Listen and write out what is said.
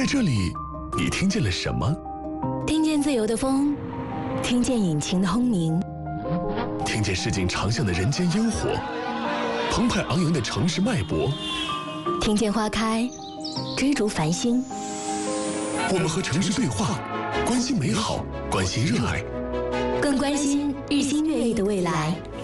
在这里，你听见了什么？ 听见自由的风，听见引擎的轰鸣， 听见市井长巷的人间烟火，澎湃昂扬的城市脉搏， 听见花开，追逐繁星。 我们和城市对话，关心美好，关心热爱， 更关心日新月异的未来。